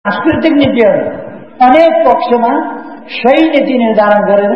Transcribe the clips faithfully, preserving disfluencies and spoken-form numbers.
सांस्कृतिक नीतिहरू अनेक पक्षमा सही नीति निर्धारण गरेर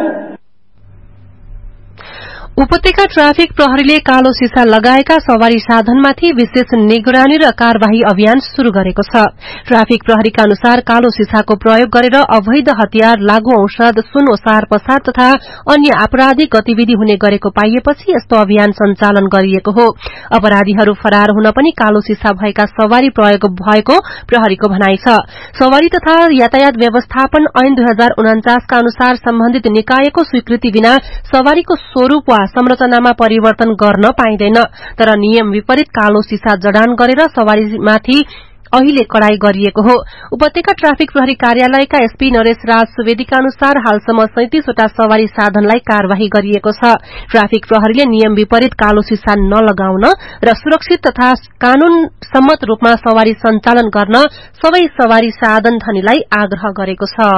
उपत्यका ट्राफिक प्रहरीले कालो सीसा लगाएका सवारी साधनमाथि विशेष निगरानी र कार्यवाही अभियान शुरू गरेको छ। ट्राफिक प्रहरीका अनुसार कालो सीसाको प्रयोग गरेर अवैध हतियार, लागू औषध, सुन ओसार पसार तथा अन्य आपराधिक गतिविधि हुने गरेको पाइएपछि यस्तो अभियान सञ्चालन गरिएको हो। अपराधीहरू फरार हुन पनि कालो सीसा भएका सवारी प्रयोग भएको प्रहरीको भनाइ छ। सवारी तथा यातायात व्यवस्थापन ऐन दुई हजार उनाचास का अनुसार सम्बन्धित निकायको स्वीकृति बिना सवारीको स्वरूप वा संरचनामा परिवर्तन गर्न पाइँदैन। तर नियम विपरीत कालो सीसा जडान गरेर सवारीमाथि अहिले कड़ाई गरिएको हो। उपत्यका ट्राफिक प्रहरी कार्यालयका एसपी नरेश राज सुवेदीका अनुसार हालसम्म सैंतीसवटा सवारी साधनलाई कार्यवाही गरिएको छ। ट्राफिक प्रहरीले नियम विपरीत कालो सीसा नलगाउन र सुरक्षित तथा कानून सम्मत रूपमा सवारी सञ्चालन गर्न सबै सवारी साधन धनीलाई आग्रह गरेको छ।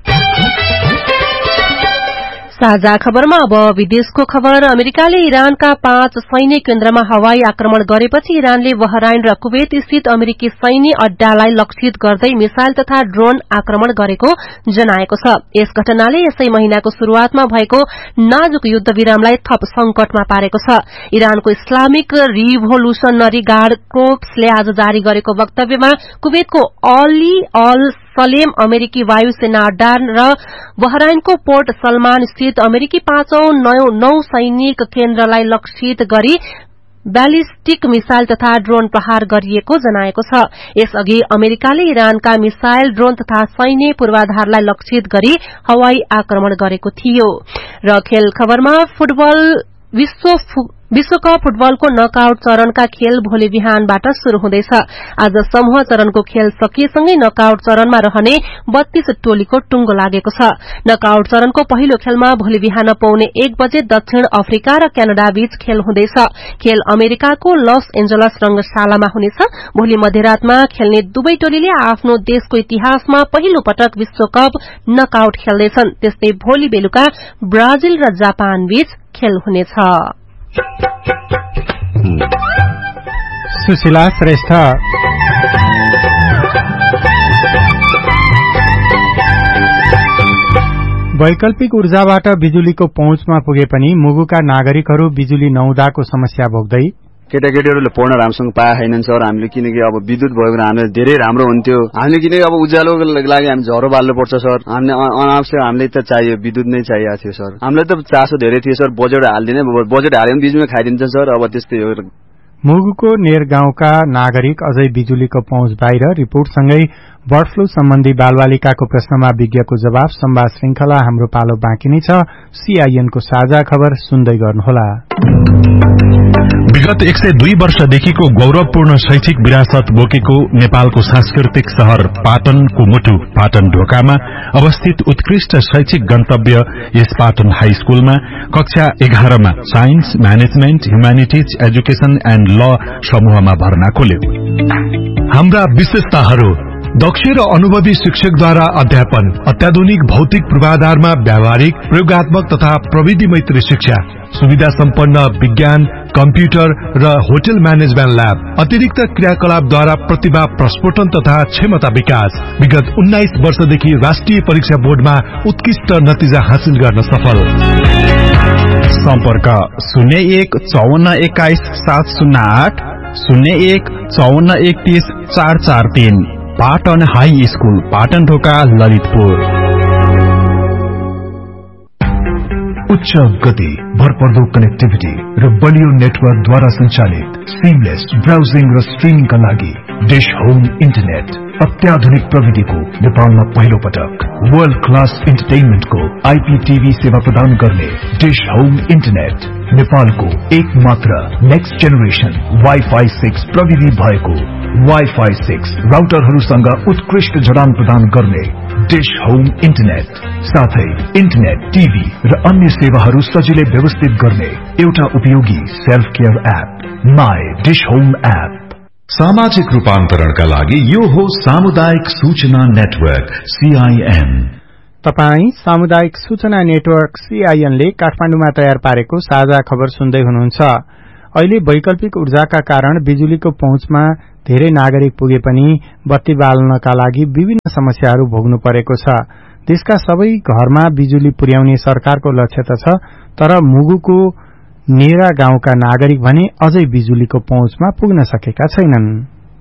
साझा खबरमा अब विदेशको खबर। अमेरिकाले इरानका पाँच सैन्य केन्द्रमा हवाई आक्रमण गरेपछि इरानले बहराइन र कुवेत स्थित अमेरिकी सैन्य अड्डालाई लक्षित गर्दै मिसाइल तथा ड्रोन आक्रमण गरेको जनाएको छ। यस घटनाले यसै महिनाको शुरूआतमा भएको नाजुक युद्ध विरामलाई थप संकटमा पारेको छ। इरानको इस्लामिक रिभोल्युशनरी गार्ड कोर्प्सले आज जारी गरेको वक्तव्यमा कुवेतको अली अल सलेम अमेरिकी वायुसेना अड्डा र बहराइनको पोर्ट सलमान स्थित अमेरिकी पाँचौं नौ सैनिक केन्द्रलाई लक्षित गरी ब्यालिस्टिक मिसाइल तथा ड्रोन प्रहार गरिएको जनाएको छ। यसअघि अमेरिकाले इरानका मिसाइल, ड्रोन तथा सैन्य पूर्वाधारलाई लक्षित गरी हवाई आक्रमण गरेको थियो। र खेल खबरमा फुटबल विश्व विश्वकप फुटबलको नकआउट चरणका खेल भोलि बिहानबाट शुरू हुँदैछ। आज समूह चरणको खेल सकिएसँगै नकआउट चरणमा रहने बत्तीस टोलीको टुंगो लागेको छ। नकआउट चरणको पहिलो खेलमा भोलि बिहान पौने एक बजे दक्षिण अफ्रिका र क्यानाडा बीच खेल हुँदैछ। खेल अमेरिकाको लस एन्जलस रंगशालामा हुनेछ। भोलि मध्यरातमा खेल्ने दुवै टोलीले आफ्नो देशको इतिहासमा पहिलो पटक विश्वकप नकआउट खेल्दैछन्। त्यस्तै भोलि बेलुका ब्राजिल र जापान बीच खेल हुनेछ। सुशीला श्रेष्ठ। वैकल्पिक ऊर्जाबाट बिजुलीको पहुँचमा पुगे पनि मुगुका नागरिकहरू बिजुली नहुँदाको समस्या भोग्दै केटाकेटीहरूले पढ्न राम्रोसँग पाए छैनन् सर। हामीले किनकि अब विद्युत भएको हामीलाई धेरै राम्रो हुन्थ्यो। हामीले किनकि अब उज्यालोको लागि हामी झरो बाल्नु पर्छ सर। हामीले अनावश्यक हामीले त चाहियो, विद्युत नै चाहिएको थियो सर। हामीलाई त चासो धेरै थियो सर। बजेट हालिदिने, बजेट हाल्यो भने बिजुली खाइदिन्छ सर। अब त्यस्तै हो। मुगुको नेर गाउँका नागरिक अझै बिजुलीको पहुँच बाहिर। रिपोर्टसँगै बर्ड फ्लू सम्बन्धी बालबालिकाको प्रश्नमा विज्ञको जवाब संवाद श्रृंखला हाम्रो पालो बाँकी नै छ। सीआईएनको साझा खबर सुन्दै गर्नुहोला। विगत एक सय दुई वर्षदेखिको गौरवपूर्ण शैक्षिक विरासत बोकेको नेपालको सांस्कृतिक शहर पाटनको मुटु पाटन ढोकामा अवस्थित उत्कृष्ट शैक्षिक गन्तव्य यस पाटन हाई स्कूलमा कक्षा एघारमा science, management, humanities, education and ल समूहमा भर्ना खोल्यो। हाम्रा विशेषताहरू: दक्ष र अनुभवी शिक्षकद्वारा अध्यापन, अत्याधुनिक भौतिक पूर्वाधारमा व्यावहारिक, प्रयोगात्मक तथा प्रविधि मैत्री शिक्षा, सुविधा सम्पन्न विज्ञान, कम्प्युटर र होटल म्यानेजमेन्ट ल्याब, अतिरिक्त क्रियाकलापद्वारा प्रतिभा प्रस्फोटन तथा क्षमता विकास। विगत उन्नाइस वर्षदेखि राष्ट्रिय परीक्षा बोर्डमा उत्कृष्ट नतिजा हासिल गर्न सफल। सम्पर्क शून्य एक चौवन्न एक्काइस सात शून्य आठ, शून्य एक चौवन्न एकतीस चार चार तीन। पाटन हाई स्कूल, पाटन ढोका, ललितपुर। उच्च गति, भरपर्दो कनेक्टिभिटी र बलियो नेटवर्कद्वारा सञ्चालित सिमलेस ब्राउजिङ र स्ट्रिमिङका लागि डिश होम इन्टरनेट। अत्याधुनिक प्रविधिको नेपालमा पहिलो पटक वर्ल्ड क्लास इन्टरटेनमेन्टको आईपीटीभी सेवा प्रदान गर्ने डिश होम इन्टरनेट। नेपालको एक मात्र नेक्स्ट जेनेरेसन वाइफाई सिक्स प्रविधि भएको वाइफाई सिक्स राउटरहरूसँग उत्कृष्ट जडान प्रदान गर्ने डिश होम इन्टरनेट। साथै इन्टरनेट, टीभी र अन्य सेवाहरू सजिलै व्यवस्थित गर्ने एउटा उपयोगी self care app, my dish home app. सामाजिक रूपान्तरणका लागि यो हो सामुदायिक सूचना नेटवर्क सीआईएन। तपाई सामुदायिक सूचना नेटवर्क सीआईएन ले काठमाडौँमा तयार पारेको साझा खबर सुन्दै हुनुहुन्छ। अहिले वैकल्पिक ऊर्जाका कारण बिजुलीको पहुँचमा धेरै नागरिक पुगे पनि बत्ती बाल्नका लागि विभिन्न समस्याहरू भोग्नु परेको छ। देशका सबै घरमा बिजुली पुर्याउने सरकारको लक्ष्य त छ, तर मुगुको नेरा गाउँका नागरिक भने अझै बिजुलीको पहुँचमा पुग्न सकेका छैनन्।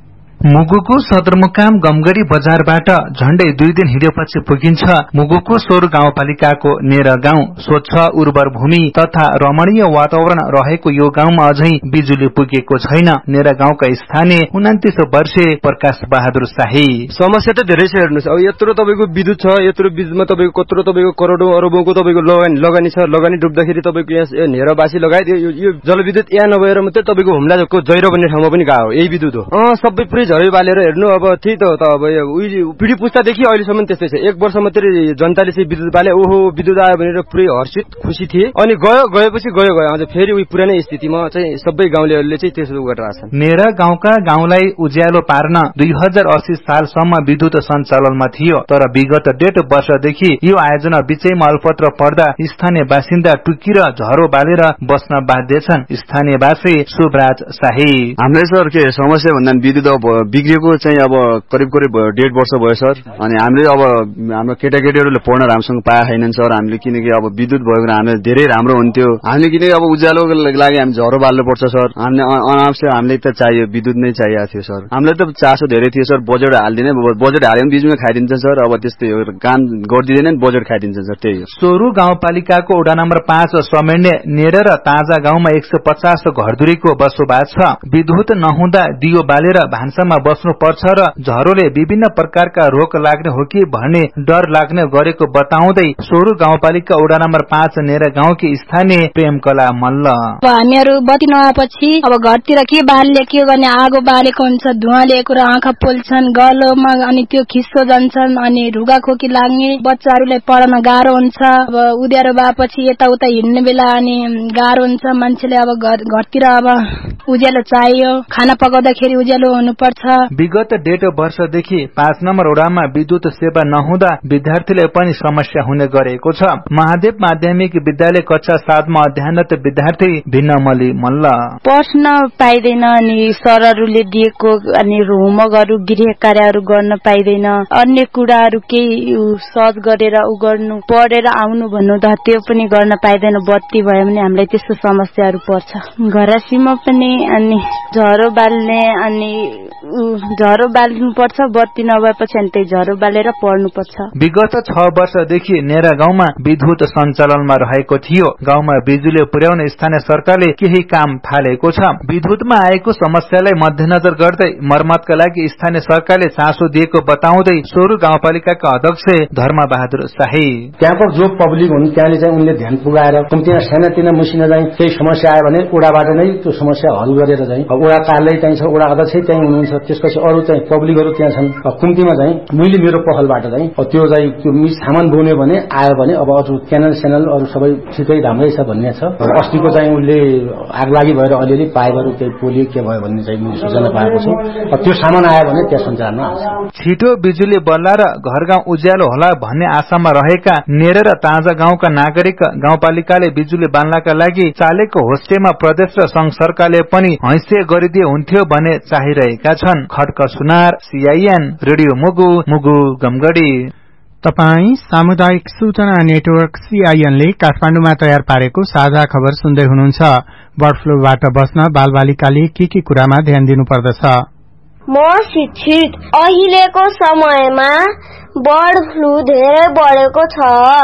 मुगुको सदरमुकाम गमगढ़ी बजारबाट झण्डै दुई दिन हिँडेपछि पुगिन्छ मुगुको सोर गाउँपालिकाको नेरा गाउँ। स्वच्छ उर्वर भूमि तथा रमणीय वातावरण रहेको यो गाउँमा अझै बिजुली पुगेको छैन। नेरा गाउँका स्थानीय उन्तिस वर्षीय प्रकाश बहादुर शाही। समस्या त धेरै छ हेर्नुस्। अब यत्रो तपाईको विद्युत छ, यत्रो बिजुलीमा तपाईको कत्रो तपाईको करोडौं अरबौंको तपाईको लगानी लगानी छ। लगानी डुब्दाखेरि तपाईको यहाँ नेरावासी लगायत यो जलविद्युत यहाँ नभएर मात्रै तपाईको हुम्लाको जैरो भन्ने ठाउँमा पनि गयो यही विद्युत हो। अ सबै पुरै झरै बालेर हेर्नु। अब त्यही त अब पिढी पुस्तादेखि अहिलेसम्म त्यस्तै छ। एक वर्ष मात्रै जनताले चाहिँ विद्युत बाले, ओहो विद्युत आयो भनेर पुरै हर्षित खुसी थिए। अनि गयो गएपछि गयो गयो अझ फेरि उही पुरानै स्थितिमा चाहिँ सबै गाउँलेहरूले चाहिँ त्यसो गरेर आछन्। नेरा गाउँका गाउँलाई उज्यालो पार्न दुई हजार अस्सी सालसम्म विद्युत सञ्चालनमा थियो, तर विगत डेढ वर्षदेखि यो आयोजना बीचैमा अल्पत्र पर्दा स्थानीय बासिन्दा टुकी र झरो बालेर बस्न बाध्य छन्। स्थानीयवासी शुभराज शाही। हामीले सर के समस्या भन्दा विद्युत बिग्रिएको चाहिँ अब करिब करिब डेढ वर्ष भयो सर। अनि हामीले अब हाम्रो केटाकेटीहरूले पढ्न राम्रोसँग पाए छैनन् सर। हामीले किनकि अब विद्युत भएको हामीले धेरै राम्रो हुन्थ्यो। हामीले किनकि अब उज्यालोको लागि हामी झरो बाल्नु पर्छ सर। हामीले अनावश्यक हामीले त चाहियो विद्युत नै चाहिएको थियो सर। हामीले त चासो धेरै थियो सर। बजेट हालिदिने बजेट हाल्यो भने बिजुली खाइदिन्छ सर। अब त्यस्तै हो, काम गरिदिँदैन बजेट खाइदिन्छ सर। त्यही हो। सोरु गाउँपालिकाको वडा नम्बर पाँच समेन्ने नेरा र ताजा गाउँमा एक सय पचास घरधुरीको बसोबास छ। विद्युत नहुँदा दियो बालेर भान्सामा बस्नु पर्छ र झरोले विभिन्न प्रकारका रोग लाग्ने हो कि भन्ने डर लाग्ने गरेको बताउँदै सोरु गाउँपालिका वडा नम्बर पाँच नेरा गाउँकी स्थानीय प्रेमकला मल्ल। हामीहरू बत्ती नआएपछि अब घरतिर के बाल्ने के गर्ने, आगो बालेको हुन्छ, धुवा लिएको र आँखा पोल्छन् गलोमा, अनि त्यो खिस्सो जान्छन्, अनि रुगा खोकी लाग्ने, बच्चाहरूलाई पढ्न गाह्रो हुन्छ। अब उद्यारो भएपछि यताउता हिँड्ने बेला अनि गाह्रो हुन्छ मान्छेले। अब घरतिर अब उज्यालो चाहियो, खाना पकाउँदाखेरि उज्यालो हुनुपर्छ। विगत डेढ वर्षदेखि पाँच नम्बर वडामा विद्युत सेवा नहुँदा विद्यार्थीलाई पनि समस्या हुने गरेको छ। महादेव माध्यमिक विद्यालय कक्षा सातमा अध्ययनरत विद्यार्थी भिन्नमली मल्ल। पढ्न पाइँदैन, अनि सरहरूले दिएको अनि होमवर्कहरू गृह कार्यहरू गर्न पाइँदैन। अन्य कुराहरू केही सर्च गरेर उ गर्नु, पढेर आउनु भन्नु त त्यो पनि गर्न पाइँदैन। बत्ती भयो भने हामीलाई त्यस्तो समस्याहरू पर्छ। घरासीमा पनि अनि झरो बाल्ने अनि झरो बाल्नु पर्छ, बत्ती नभएपछि अनि त्यही झरो बालेर पढ्नु पर्छ। विगत छ वर्षदेखि नेरा गाउँमा विद्युत सञ्चालनमा रहेको थियो। गाउँमा बिजुली पुर्याउने स्थानीय सरकारले केही काम थालेको छ। विद्युतमा आएको समस्यालाई मध्यनजर गर्दै मर्मतका लागि स्थानीय सरकारले चासो दिएको बताउँदै सोरु गाउँपालिकाका अध्यक्ष धर्म बहादुर शाही। त्यहाँको जो पब्लिक हुन् त्यहाँले चाहिँ उनले ध्यान पुगाएर कम्तीमा सानातिना मसिना चाहिँ केही समस्या आयो भने ओडाबाट नै त्यो समस्या हल गरेर चाहिँ ओडा कार्यालय चाहिँ छ, ओडा अध्यक्ष त्यहीँ हुनुहुन्छ, त्यसपछि अरू चाहिँ पब्लिकहरू त्यहाँ छन्। कुम्तीमा चाहिँ मैले मेरो पहलबाट चाहिँ त्यो चाहिँ त्यो मिस सामान बोल्यो भने आयो भने अब अरू च्यानल च्यानल अरू सबै ठिकै राम्रै छ भन्ने छ। अस्तिको चाहिँ उसले आगलागी भएर अलिअलि पाइपहरू केही पोलियो के भयो भन्ने चाहिँ मैले सूचना पाएको छु। त्यो सामान आयो भने त्यहाँ सञ्चारमा आउँछ। छिटो बिजुली बल्ला र घर गाउँ उज्यालो होला भन्ने आशामा रहेका नेरा र ताजा गाउँका नागरिक गाउँपालिकाले बिजुली बाल्नका लागि चालेको होस्टेमा प्रदेश र संघ सरकारले पनि हैसियत गरिदिए हुन्थ्यो भने चाहिरहेका छन्। खड्क सुनार, सीआईएन रेडियो मुगु, मुगु गमगढ़ी। तपाई सामुदायिक सूचना नेटवर्क सीआईएनले काठमाडौँमा तयार पारेको साझा खबर सुन्दै हुनुहुन्छ। बर्ड फ्लूबाट बस्न बालबालिकाले के के कुरामा ध्यान दिनुपर्दछ? म शिक्षित। अहिलेको समयमा बर्ड फ्लू धेरै बढेको छ,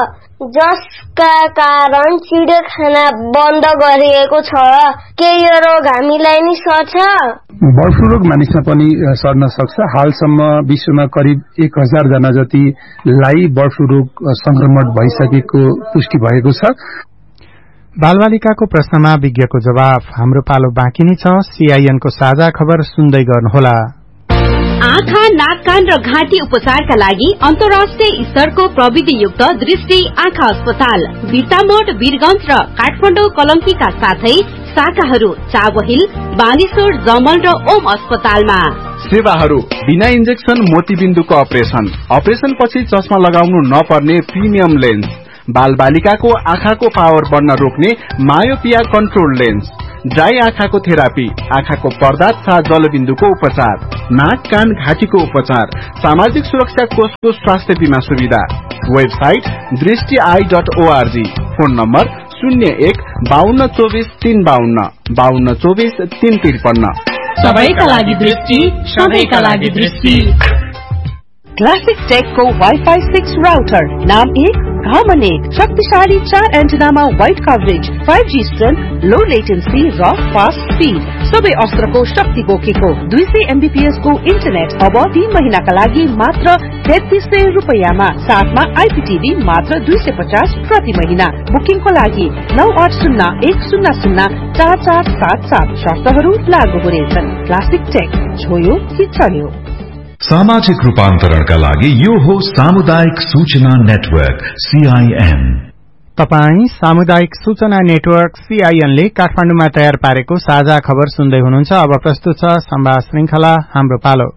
जसका कारण चिडियाखाना बन्द गरिएको छ। के यो रोग हामीलाई नि सर्छ? बर्ड फ्लू रोग मानिसमा पनि सर्न सक्छ। हालसम्म विश्वमा करिब एक हजार जना जतिलाई बर्ड फ्लू रोग संक्रमण भइसकेको पुष्टि भएको छ। बालबालिकाको प्रश्नमा विज्ञको जवाफ। हाम्रो पालो बाँकी नै छ। सीआईएनको साझा खबर सुन्दै गर्नुहोला। आँखा, नाक, कान र घाँटी उपचारका लागि अन्तर्राष्ट्रिय स्तरको प्रविधियुक्त दृष्टि आँखा अस्पताल बिर्तामोड, वीरगंज र काठमाडौँ कलंकीका साथै शाखाहरू चाबहिल, बानेश्वर, जमल र ओम अस्पतालमा। सेवाहरू बिना इन्जेक्सन मोतीबिन्दुको अपरेशन, अपरेशन पछि चस्मा लगाउनु नपर्ने प्रिमियम लेन्स, बाल बालिकाको आँखाको पावर बढ्न रोक्ने मायोपिया कन्ट्रोल लेन्स, ड्राई आँखाको थेरापी, आँखाको पर्दा तथा जलबिन्दुको उपचार, नाक कान घाँटीको उपचार, सामाजिक सुरक्षा कोषको स्वास्थ्य बीमा सुविधा। वेबसाइट दृष्टि I dot ORG. Phone number शून्य एक बाहन्न चौबिस तीन बाहन्न बाहन्न चौबिस तीन त्रिपन्न। सबैका लागि दृष्टि, सबैका लागि दृष्टि। क्लासिक टेकको वाइफाई सिक्स राउटर, नाम एक घाम अनेक, शक्तिशाली चार एन्टेनामा wide coverage, five G strength, लो लेटेन्सी र फास्ट स्पीड, सबै अस्त्रको शक्ति बोकेको, दुई सय एमबीपीएस को इन्टरनेट अब तीन महिनाका लागि मात्र तेत्तीस सय रुपियाँमा, साथमा आइपीटीभी मात्र दुई सय पचास प्रति महिना। बुकिङको लागि नौ आठ शून्य एक शून्य शून्य चार चार सात सात। शर्तहरू लागू हुनेछन्। क्लासिक टेक, छोयो कि चल्यो। सामाजिक रूपान्तरणका लागि यो हो सामुदायिक सूचना नेटवर्क सीआईएन। तपाई सामुदायिक सूचना नेटवर्क सीआईएन ले काठमाडौँमा तयार पारेको साझा खबर सुन्दै हुनुहुन्छ। अब प्रस्तुत छ संवाद श्रृंखला हाम्रो पालो।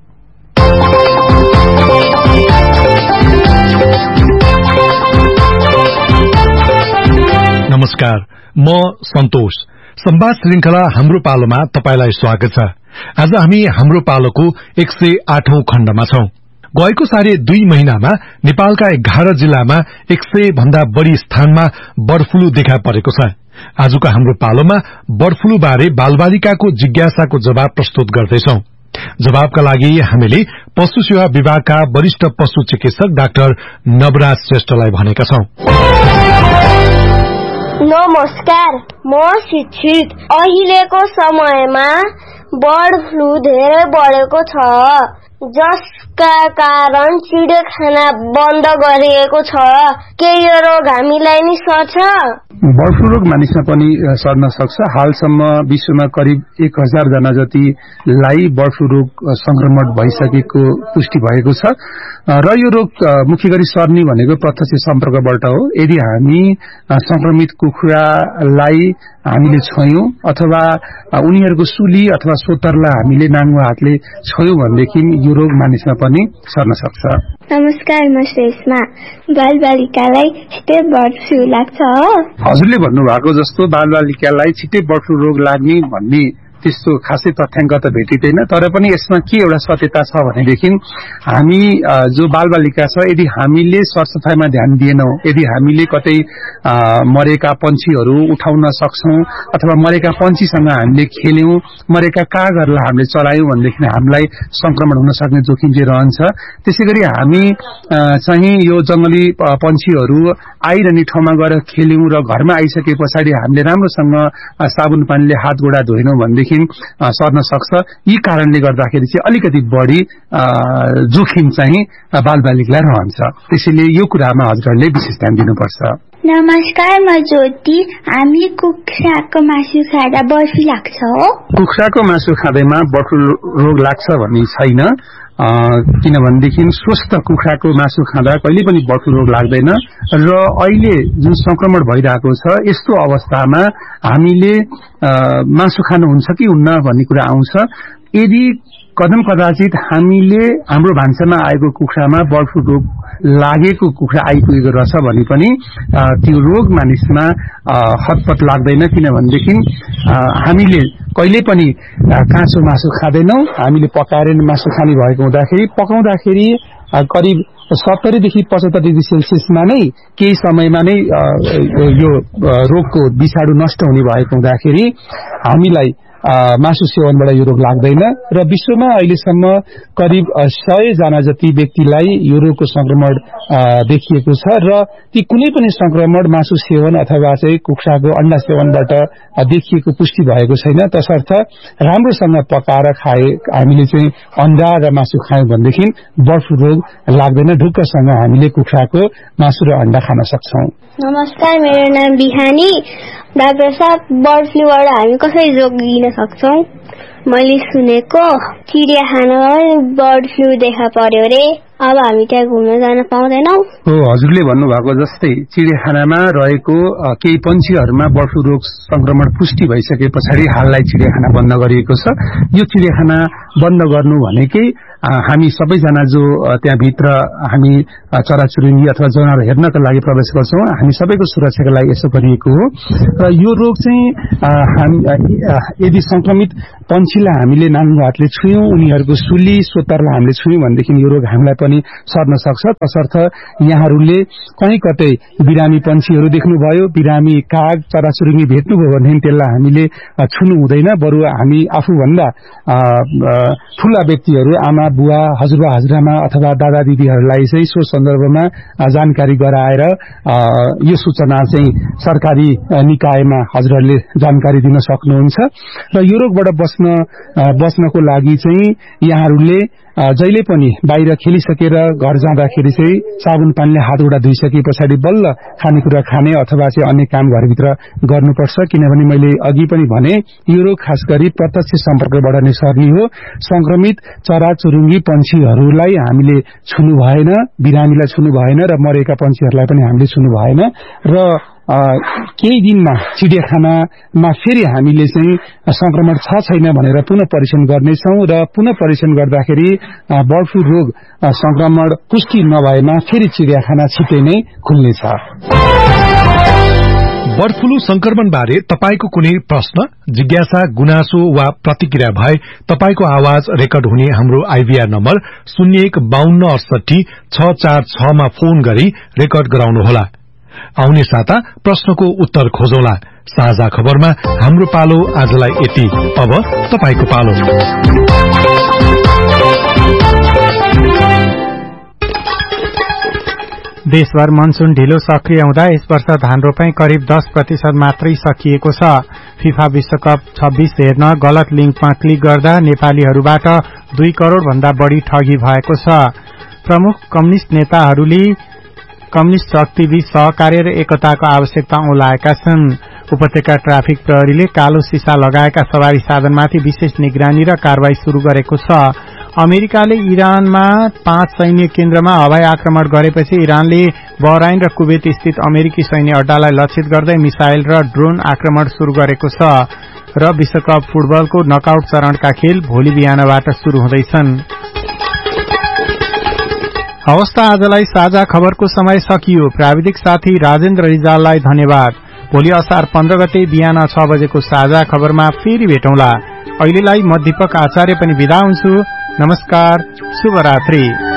नमस्कार, म सन्तोष। संवाद श्रृंखला हाम्रो पालोमा तपाईलाई स्वागत छ। आज हामी हाम्रो पालोको एक सय आठौं खण्डमा छौं। गएको साढे दुई महिनामा नेपालका एघार जिल्लामा एक सय भन्दा बढ़ी स्थानमा बर्ड फ्लू देखा परेको छ। आजको हाम्रो पालोमा बर्ड फ्लू बारे बालबालिकाको जिज्ञासाको जवाब प्रस्तुत गर्दैछौं। जवाबका लागि हामीले पशु सेवा विभागका वरिष्ठ पशु चिकित्सक डाक्टर नवराज श्रेष्ठलाई भनेका छौं। नमस्कार, म शिक्षित। अहिलेको समयमा बर्ड फ्लू धेरै बढेको छ, जसका कारण चिडियाखाना बन्द गरिएको छ। के यो रोग हामीलाई नि सर्छ? बर्ड फ्लू रोग मानिसमा पनि सर्न सक्छ। हालसम्म विश्वमा करिब एक हजार जना जतिलाई बर्ड फ्लू रोग संक्रमण भइसकेको पुष्टि भएको छ र यो रोग मुख्य गरी सर्ने भनेको प्रत्यक्ष सम्पर्कबाट हो। यदि हामी संक्रमित कुखुरालाई हामीले छोयौं अथवा उनीहरूको सुली अथवा सोतरलाई हामीले नाङ्गो हातले छोयौं भनेदेखि यो रोग मानिसमा पनि सर्न सक्छ। नमस्कार, म श्रेष्मा। बालबालिकालाई छिटै बर्ड फ्लू लाग्छ? हजुरले भन्नुभएको जस्तो बालबालिकालाई छिटै बर्ड फ्लू रोग लाग्ने भन्ने त्यस्तो खासै तथ्याङ्क त भेटिँदैन, तर पनि यसमा के एउटा सत्यता छ भनेदेखि हामी जो बालबालिका छ यदि हामीले सरसफाइमा ध्यान दिएनौं, यदि हामीले कतै मरेका पंक्षीहरू उठाउन सक्छौं अथवा मरेका पंक्षीसँग हामीले खेल्यौं, मरेका कागहरूलाई हामीले चलायौं भनेदेखि हामीलाई संक्रमण हुन सक्ने जोखिम चाहिँ रहन्छ। त्यसैगरी हामी चाहिँ यो जंगली पंक्षीहरू आइरहने ठाउँमा गएर खेल्यौं र घरमा आइसके पछाडि हामीले राम्रोसँग साबुन पानीले हात गोडा धोएनौं भनेदेखि सर्न सक्छ। यी कारणले गर्दाखेरि चाहिँ अलिकति बढी जोखिम चाहिँ बालबालिकालाई रहन्छ। त्यसैले यो कुरामा हजुरहरूले विशेष ध्यान दिनुपर्छ। नमस्कार, म ज्योति। हामी कुखुराको मासु खाँदा बर्ड फ्लू लाग्छ हो? कुखुराको मासु खाँदैमा बर्ड फ्लू रोग लाग्छ भन्ने छैन, किनभनेदेखि स्वस्थ कुखुराको मासु खाँदा कहिले पनि बर्ड फ्लू रोग लाग्दैन र अहिले जुन संक्रमण भइरहेको छ यस्तो अवस्थामा हामीले मासु खानुहुन्छ कि हुन्न भन्ने कुरा आउँछ। यदि कदम कदाचित हामीले हाम्रो भान्सामा आएको कुखुरामा बर्ड फ्लू रोग लागेको कुखुरा आइपुगेको रहेछ भने पनि त्यो रोग मानिसमा हतपत लाग्दैन, किनभनेदेखि हामीले कहिले पनि काँचो मासु खाँदैनौं। हामीले पकाएर मासु खाने भएको हुँदाखेरि पकाउँदाखेरि करिब सत्तरीदेखि पचहत्तर डिग्री सेल्सियसमा नै केही समयमा नै यो रोगको विषाणु नष्ट हुने भएको हुँदाखेरि हामीलाई मासु सेवनबाट यो रोग लाग्दैन र विश्वमा अहिलेसम्म करिब सय जना जति व्यक्तिलाई यो रोगको संक्रमण देखिएको छ र ती कुनै पनि संक्रमण मासु सेवन अथवा चाहिँ कुखुराको अण्डा सेवनबाट देखिएको पुष्टि भएको छैन। तसर्थ राम्रोसँग पकाएर खाए हामीले चाहिँ अण्डा र मासु खायौं भनेदेखि बर्ड फ्लू रोग लाग्दैन। ढुक्कसँग हामीले कुखुराको मासु र अण्डा खान सक्छौं। नमस्कार, मेरो नाम बिहानी। डाक्टर साहब, बर्ड फ्लूबाट हामी कसरी जोगिन सक्छौं? मैले सुनेको चिडियाखानामा बर्ड फ्लू देखा पर्यो रे, अब हामी त्यहाँ घुम्न जान पाउँदैनौ। हो, हजुरले भन्नुभएको जस्तै चिडियाखानामा रहेको केही पन्छीहरूमा बर्ड फ्लू रोग संक्रमण पुष्टि भइसके पछाडि हाललाई चिडियाखाना बन्द गरिएको छ। यो चिडियाखाना बन्द गर्नु भनेकै हामी सबैजना जो त्यहाँभित्र हामी चराचुरुङ्गी अथवा जनावर हेर्नका लागि प्रवेश गर्छौं, हामी सबैको सुरक्षाका लागि यसो गरिएको हो। र यो रोग चाहिँ यदि संक्रमित पन्छीलाई हामीले नाङ्गो हातले छुयौं, उनीहरूको सुली सोतरलाई हामीले छुयौं भनेदेखि यो रोग हामीलाई पनि सर्न सक्छ। तसर्थ यहाँहरूले कहीँ कतै बिरामी पन्छीहरू देख्नुभयो, बिरामी काग चराचुरुङ्गी भेट्नुभयो भनेदेखि त्यसलाई हामीले छुनु हुँदैन। बरु हामी आफूभन्दा ठूला व्यक्तिहरू, आमा बुवा हजुरबा हजुरआमा अथवा दादा दिदीहरूलाई चाहिँ सो सन्दर्भमा जानकारी गराएर यो सूचना चाहिँ सरकारी निकायमा हजुरहरूले जानकारी दिन सक्नुहुन्छ। र यो रोगबाट बस्न बस्नको लागि चाहिँ यहाँहरूले जहिले पनि बाहिर खेलिसकेर घर जाँदाखेरि चाहिँ साबुन पानीले हात गोडा धुइसके पछाडि बल्ल खानेकुरा खाने अथवा चाहिँ अन्य काम घरभित्र गर्नुपर्छ। किनभने मैले अघि पनि भने यो रोग खास गरी प्रत्यक्ष सम्पर्कबाट नै सर्ने हो। संक्रमित चराचुरुङ्गी पन्छीहरूलाई हामीले छुनु भएन, बिरामीलाई छुनु भएन र मरेका पन्छीहरूलाई पनि हामीले छुनु भएन। र केही दिनमा चिडियाखानामा फेरि हामीले चाहिँ संक्रमण छ छैन भनेर पुनः परीक्षण गर्नेछौं र पुनः परीक्षण गर्दाखेरि बर्ड फ्लू रोग संक्रमण पुष्टि नभएमा फेरि चिडियाखाना छिटै नै खुल्नेछ। बर्ड फ्लू संक्रमण बारे तपाईको कुनै प्रश्न, जिज्ञासा, गुनासो वा प्रतिक्रिया भए तपाईको आवाज रेकर्ड हुने हाम्रो आईभीआर नम्बर शून्य एक बाहन्न अडसठी छ चार छ मा फोन गरी रेकर्ड गराउनुहोला। आउने साता प्रश्नको उत्तर खोजौला। साझा खबरमा हाम्रो पालो आजलाई यति। अब तपाईको पालो। देशभर मनसून ढिलो सक्रिय हुँदा यस वर्ष धान रोपाई करिब दस प्रतिशत मात्रै सकिएको छ। फिफा विश्वकप छब्बीस हेर्न गलत लिंकमा क्लिक गर्दा नेपालीहरूबाट दुई करोड़ भन्दा बढ़ी ठगी भएको छ। प्रमुख कम्युनिष्ट नेताहरूले कम्युनिष्ट शक्तिबीच सहकार्य र एकताको आवश्यकता औलाएका छन्। उपत्यका ट्राफिक प्रहरीले कालो सीसा लगाएका सवारी साधनमाथि विशेष निगरानी र कारवाही शुरू गरेको छ। अमेरिकाले इरानमा पाँच सैन्य केन्द्रमा हवाई आक्रमण गरेपछि इरानले बहराइन र कुवेत स्थित अमेरिकी सैन्य अड्डालाई लक्षित गर्दै मिसाइल र ड्रोन आक्रमण शुरू गरेको छ। र विश्वकप फुटबलको नकआउट चरणका खेल भोलि बिहानबाट शुरू हुँदैछन्। अवस्था आजलाई साझा खबरको समय सकियो। प्राविधिक साथी राजेन्द्र रिजाललाई धन्यवाद। भोलि असार पन्ध्र गते बिहान छ बजेको साझा खबरमा फेरि भेटौँला। अहिलेलाई म दीपक आचार्य पनि बिदा हुन्छु। नमस्कार, शुभरात्रि।